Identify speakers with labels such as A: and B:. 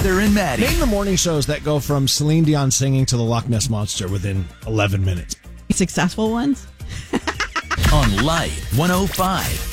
A: Heather and Maddie.
B: Name the morning shows that go from Celine Dion singing to the Loch Ness Monster within 11 minutes.
C: Successful ones?
A: On Light 105.